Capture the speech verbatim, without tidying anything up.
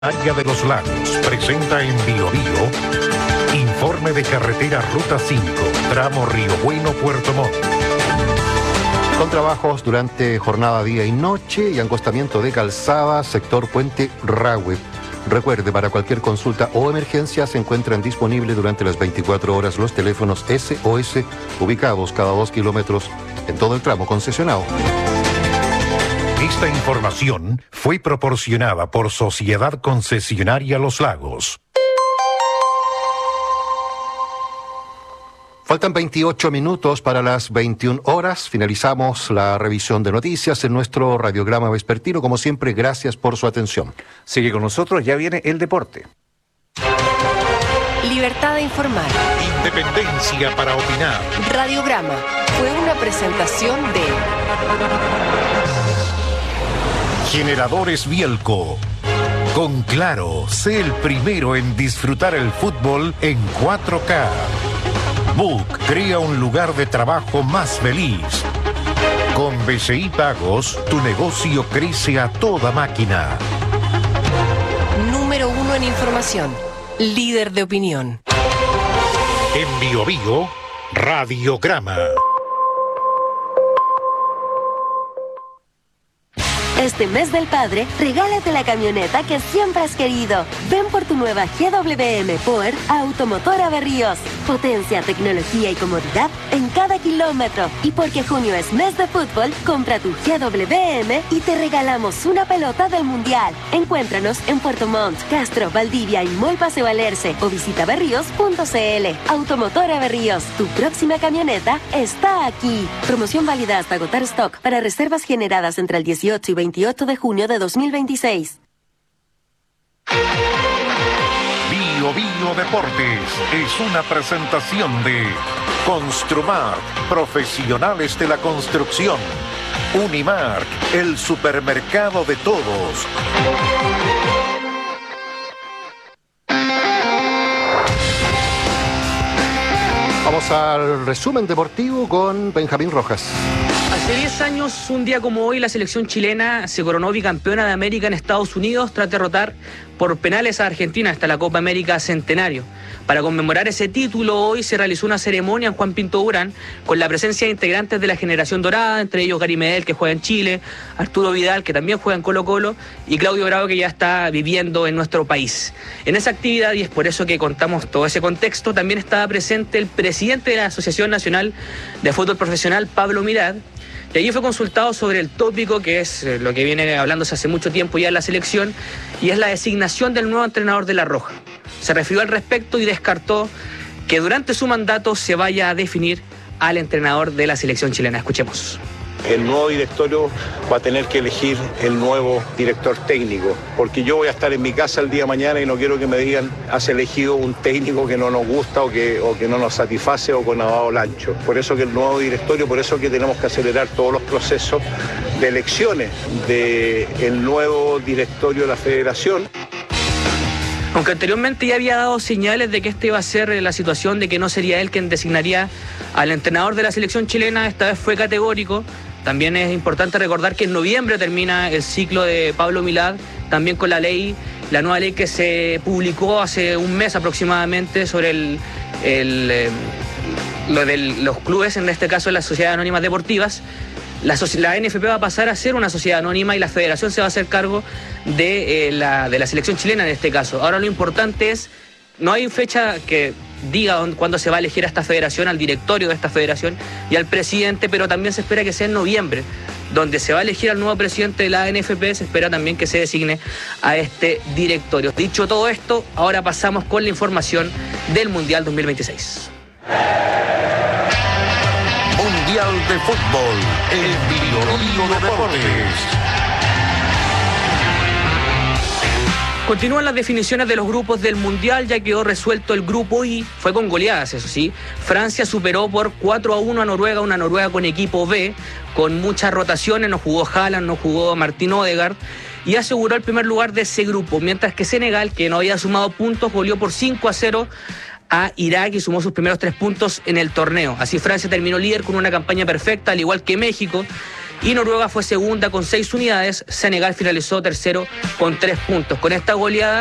Área de los Lagos presenta en Bio Bio informe de carretera Ruta cinco, tramo Río Bueno, Puerto Montt. Con trabajos durante jornada día y noche y encostamiento de calzada, sector Puente Rahue. Recuerde, para cualquier consulta o emergencia se encuentran disponibles durante las veinticuatro horas los teléfonos S O S ubicados cada dos kilómetros en todo el tramo concesionado. Esta información fue proporcionada por Sociedad Concesionaria Los Lagos. Faltan veintiocho minutos para las veintiuna horas. Finalizamos la revisión de noticias en nuestro radiograma vespertino. Como siempre, gracias por su atención. Sigue con nosotros, ya viene el deporte. Libertad de informar. Independencia para opinar. Radiograma fue una presentación de Generadores Bielco. Con Claro, sé el primero en disfrutar el fútbol en cuatro K. Book crea un lugar de trabajo más feliz. Con B C I Pagos, tu negocio crece a toda máquina. Número uno en información. Líder de opinión. En Bio Bio, Radiograma. Este mes del padre, regálate la camioneta que siempre has querido. Ven por tu nueva G W M Power a Automotora Berríos. Potencia, tecnología y comodidad en cada kilómetro. Y porque junio es mes de fútbol, compra tu G W M y te regalamos una pelota del Mundial. Encuéntranos en Puerto Montt, Castro, Valdivia y Mall Paseo Alerce o visita berríos punto c l. Automotora Berríos, tu próxima camioneta está aquí. Promoción válida hasta agotar stock para reservas generadas entre el dieciocho y veintiocho de junio de dos mil veintiséis. Bio Bio Deportes es una presentación de Construmark, profesionales de la construcción. Unimark, el supermercado de todos. Vamos al resumen deportivo con Benjamín Rojas. Hace diez años, un día como hoy, la selección chilena se coronó bicampeona de América en Estados Unidos tras derrotar por penales a Argentina hasta la Copa América Centenario. Para conmemorar ese título, hoy se realizó una ceremonia en Juan Pinto Durán con la presencia de integrantes de la generación dorada, entre ellos Gary Medel, que juega en Chile, Arturo Vidal, que también juega en Colo Colo, y Claudio Bravo, que ya está viviendo en nuestro país. En esa actividad, y es por eso que contamos todo ese contexto, también estaba presente el presidente de la Asociación Nacional de Fútbol Profesional, Pablo Milad, y allí fue consultado sobre el tópico que es lo que viene hablándose hace mucho tiempo ya en la selección, y es la designación del nuevo entrenador de La Roja. Se refirió al respecto y descartó que durante su mandato se vaya a definir al entrenador de la selección chilena. Escuchemos. El nuevo directorio va a tener que elegir el nuevo director técnico, porque yo voy a estar en mi casa el día de mañana y no quiero que me digan has elegido un técnico que no nos gusta o que, o que no nos satisface o con ha dado el ancho. Por eso que el nuevo directorio, por eso que tenemos que acelerar todos los procesos de elecciones del nuevo directorio de la federación. Aunque anteriormente ya había dado señales de que esta iba a ser la situación de que no sería él quien designaría al entrenador de la selección chilena, esta vez fue categórico. También es importante recordar que en noviembre termina el ciclo de Pablo Milad, también con la ley, la nueva ley que se publicó hace un mes aproximadamente sobre el, el, eh, lo de los clubes, en este caso las sociedades anónimas deportivas. La, la N F P va a pasar a ser una sociedad anónima y la federación se va a hacer cargo de, eh, la, de la selección chilena en este caso. Ahora lo importante es, no hay fecha que diga cuándo se va a elegir a esta federación, al directorio de esta federación y al presidente, pero también se espera que sea en noviembre, donde se va a elegir al nuevo presidente de la N F P, se espera también que se designe a este directorio. Dicho todo esto, ahora pasamos con la información del Mundial dos mil veintiséis. Mundial de Fútbol, el Bio Bio Deportes. Continúan las definiciones de los grupos del Mundial, ya quedó resuelto el grupo I, fue con goleadas, eso sí. Francia superó por cuatro a uno a Noruega, una Noruega con equipo B, con muchas rotaciones, no jugó Haaland, no jugó Martín Odegaard, y aseguró el primer lugar de ese grupo, mientras que Senegal, que no había sumado puntos, goleó por cinco a cero a Irak y sumó sus primeros tres puntos en el torneo. Así Francia terminó líder con una campaña perfecta, al igual que México, y Noruega fue segunda con seis unidades. Senegal finalizó tercero con tres puntos. Con esta goleada